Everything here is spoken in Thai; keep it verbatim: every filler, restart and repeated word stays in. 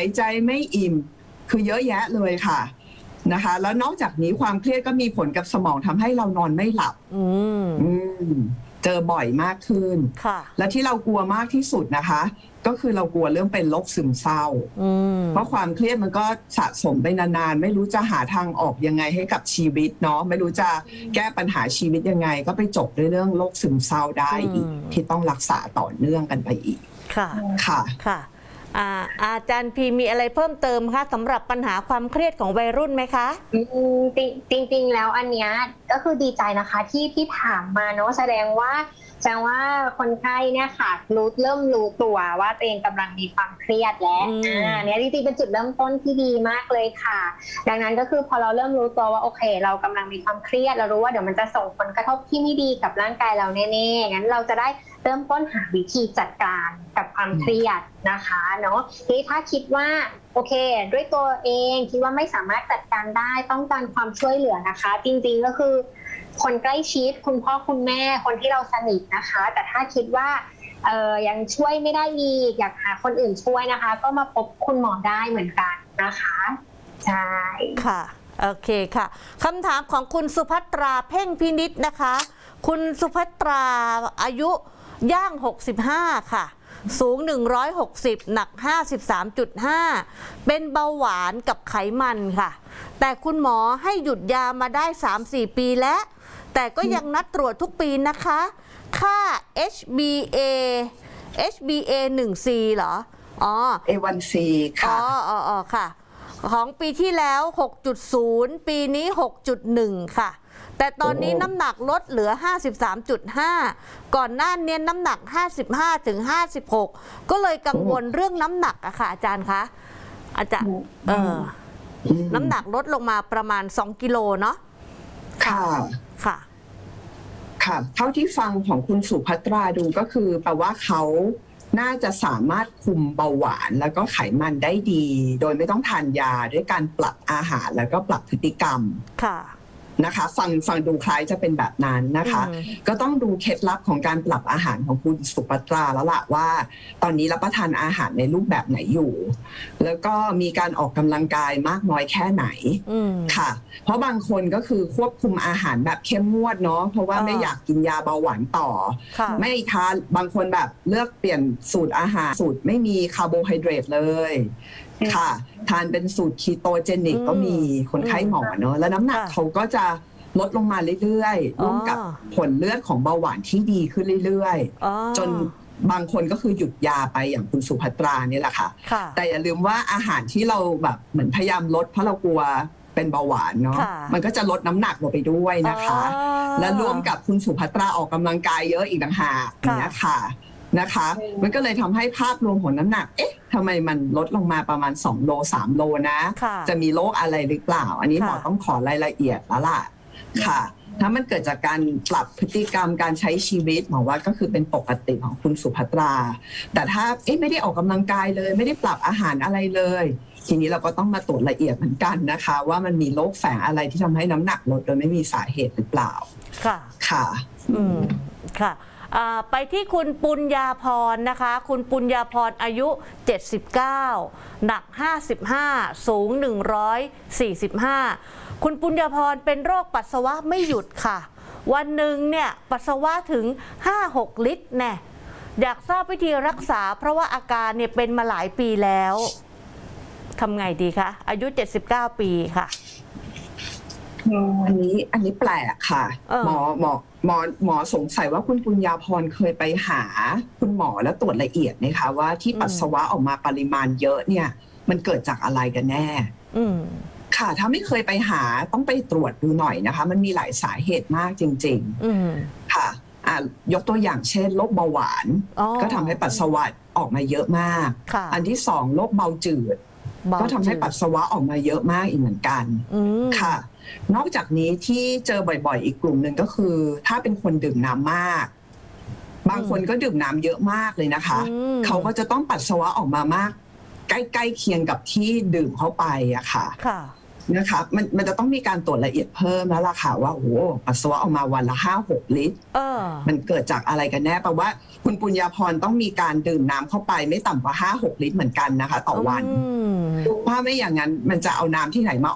ายใจไม่อิ่มคือเยอะแยะเลยค่ะนะคะแล้วนอกจากนี้ความเครียดก็มีผลกับสมองทำให้เรานอนไม่หลับอืมเจอบ่อยมากขึ้นและที่เรากลัวมากที่สุดนะคะก็คือเรากลัวเรื่องเป็นโรคซึมเศร้าเพราะความเครียดมันก็สะสมไปนานๆไม่รู้จะหาทางออกยังไงให้กับชีวิตเนาะไม่รู้จะแก้ปัญหาชีวิตยังไงก็ไปจบด้วยเรื่องโรคซึมเศร้าได้อีกที่ต้องรักษาต่อเนื่องกันไปอีกค่ะค่ะค่ะอาจารย์พีมีอะไรเพิ่มเติมคะสำหรับปัญหาความเครียดของวัยรุ่นไหมคะจริงจริงแล้วอันเนี้ยก็คือดีใจนะคะที่ที่ถามมาเนาะแสดงว่าแสดงว่าคนไข้เนี่ยค่ะรู้เริ่มรู้ตัวว่าตัวเองกำลังมีความเครียดแล้วอ่าเนี่ยจริงๆเป็นจุดเริ่มต้นที่ดีมากเลยค่ะดังนั้นก็คือพอเราเริ่มรู้ตัวว่าโอเคเรากำลังมีความเครียดเรารู้ว่าเดี๋ยวมันจะส่งผลกระทบที่ไม่ดีกับร่างกายเราแน่ๆงั้นเราจะได้เริ่มต้นหาวิธีจัดการกับความเครียดนะคะเนาะที่ถ้าคิดว่าโอเคด้วยตัวเองคิดว่าไม่สามารถจัดการได้ต้องการความช่วยเหลือนะคะจริงๆก็คือคนใกล้ชิดคุณพ่อคุณแม่คนที่เราสนิทนะคะแต่ถ้าคิดว่าเอ่อยังช่วยไม่ได้อีกอยากหาคนอื่นช่วยนะคะก็มาพบคุณหมอได้เหมือนกันนะคะใช่ค่ะโอเคค่ะคำถามของคุณสุภัตราเพ่งพินิจนะคะคุณสุภัตราอายุย่างหกสิบห้าค่ะสูงหนึ่งร้อยหกสิบหนัก ห้าสิบสามจุดห้า เป็นเบาหวานกับไขมันค่ะแต่คุณหมอให้หยุดยามาได้ สามสี่ ปีแล้วแต่ก็ยังนัดตรวจทุกปีนะคะค่า เอช บี เอ เอช บี เอ หนึ่ง ซี เหรออ๋อเอ วัน ซี ค่ะอ๋ออ๋ออ๋อค่ะของปีที่แล้ว หกจุดศูนย์ ปีนี้ หกจุดหนึ่ง ค่ะแต่ตอนนี้น้ำหนักลดเหลือ ห้าสิบสามจุดห้า ก่อนหน้านี้น้ำหนัก ห้าสิบห้าถึงห้าสิบหก ก็เลยกังวลเรื่องน้ำหนักอะค่ะอาจารย์คะอาจารย์เออน้ำหนักลดลงมาประมาณสองกิโลเนาะค่ะค่ะค่ะเท่าที่ฟังของคุณสุภัตราดูก็คือแปลว่าเขาน่าจะสามารถคุมเบาหวานแล้วก็ไขมันได้ดีโดยไม่ต้องทานยาด้วยการปรับอาหารแล้วก็ปรับพฤติกรรมค่ะนะคะฟังฟังดูคล้ายจะเป็นแบบนั้นนะคะก็ต้องดูเคล็ดลับของการปรับอาหารของคุณสุภัตราแล้วล่ะว่าตอนนี้รับประทานอาหารในรูปแบบไหนอยู่แล้วก็มีการออกกำลังกายมากน้อยแค่ไหนค่ะเพราะบางคนก็คือควบคุมอาหารแบบเข้มงวดเนาะเพราะว่าไม่อยากกินยาเบาหวานต่อไม่ทานบางคนแบบเลือกเปลี่ยนสูตรอาหารสูตรไม่มีคาร์โบไฮเดรตเลยค่ะทานเป็นสูตรคีโตเจนิกก็มีคนไข้หมอเนอะแล้วน้ำหนักเขาก็จะลดลงมาเรื่อยๆร่วมกับผลเลือดของเบาหวานที่ดีขึ้นเรื่อยๆจนบางคนก็คือหยุดยาไปอย่างคุณสุภัตรานี่แหละค่ะแต่อย่าลืมว่าอาหารที่เราแบบเหมือนพยายามลดเพราะเรากลัวเป็นเบาหวานเนาะมันก็จะลดน้ำหนักลงไปด้วยนะคะและร่วมกับคุณสุภัตราออกกำลังกายเยอะอีกต่างหากเนี่ยค่ะนะคะมันก็เลยทำให้ภาพรวมของน้ำหนักเอ๊ะทำไมมันลดลงมาประมาณสองโลสามโลนะจะมีโรคอะไรหรือเปล่าอันนี้หมอต้องขอรายละเอียดแล้วล่ะค่ะถ้ามันเกิดจากการปรับพฤติกรรมการใช้ชีวิตหมอว่าก็คือเป็นปกติของคุณสุภัตราแต่ถ้าเอ๊ะไม่ได้ออกกำลังกายเลยไม่ได้ปรับอาหารอะไรเลยทีนี้เราก็ต้องมาตรวจละเอียดเหมือนกันนะคะว่ามันมีโรคแฝงอะไรที่ทำให้น้ำหนักลดโดยไม่มีสาเหตุหรือเปล่าค่ะค่ะอืมค่ะไปที่คุณปุญญาพรนะคะคุณปุญญาพรอายุเจ็ดสิบเก้าหนักห้าสิบห้าสูงหนึ่งร้อยสี่สิบห้าคุณปุญญาพรเป็นโรคปัสสาวะไม่หยุดค่ะวันหนึ่งเนี่ยปัสสาวะถึง ห้าหก ลิตรแน่อยากทราบวิธีรักษาเพราะว่าอาการเนี่ยเป็นมาหลายปีแล้วทำไงดีคะอายุเจ็ดสิบเก้าปีค่ะอันนี้อันนี้แปลกค่ะหมอหมอหมอหมอสงสัยว่าคุณปุญญาพรเคยไปหาคุณหมอแล้วตรวจละเอียดไหมคะว่าที่ปัสสาวะออกมาปริมาณเยอะเนี่ยมันเกิดจากอะไรกันแน่ค่ะถ้าไม่เคยไปหาต้องไปตรวจดูหน่อยนะคะมันมีหลายสาเหตุมากจริงๆค่ะยกตัวอย่างเช่นโรคเบาหวานก็ทำให้ปัสสาวะออกมาเยอะมากอันที่สองโรคเบาจืดก็ทำให้ปัสสาวะออกมาเยอะมากอีกเหมือนกันค่ะนอกจากนี้ที่เจอบ่อยๆอีกกลุ่มหนึ่งก็คือถ้าเป็นคนดื่มน้ำมากบางคนก็ดื่มน้ำเยอะมากเลยนะคะเขาก็จะต้องปัสสาวะออกมามากใกล้ๆเคียงกับที่ดื่มเข้าไปอะค่ะนะคะมันมันจะต้องมีการตรวจละเอียดเพิ่มแล้วล่ะค่ะว่าโอ้โหปัสสาวะออกมาวันละห้าหกลิตรเออมันเกิดจากอะไรกันแน่แปลว่าคุณปุญญาพรต้องมีการดื่มน้ำเข้าไปไม่ต่ำกว่าห้าหกลิตรเหมือนกันนะคะต่อวันอืมเพราะไม่อย่างนั้นมันจะเอาน้ำที่ไหนมา